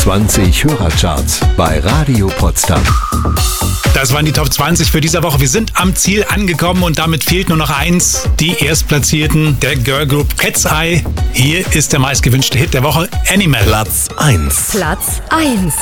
20 Hörercharts bei Radio Potsdam. Das waren die Top 20 für diese Woche. Wir sind am Ziel angekommen und damit fehlt nur noch eins. Die Erstplatzierten der Girlgroup Cat's Eye. Hier ist der meistgewünschte Hit der Woche, Animal. Platz 1. Platz 1.